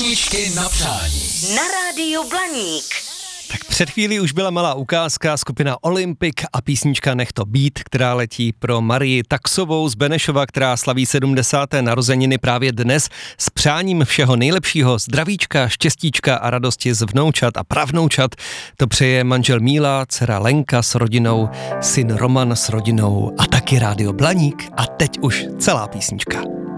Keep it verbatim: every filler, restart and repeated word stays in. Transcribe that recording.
Písničky na přání. Na rádiu Blaník. Tak před chvílí už byla malá ukázka, skupina Olympic a písnička Nech to být, která letí pro Marii Taxovou z Benešova, která slaví sedmdesáté narozeniny právě dnes s přáním všeho nejlepšího, zdravíčka, štěstíčka a radosti z vnoučat a pravnoučat. To přeje manžel Míla, dcera Lenka s rodinou, syn Roman s rodinou a taky rádio Blaník a teď už celá písnička.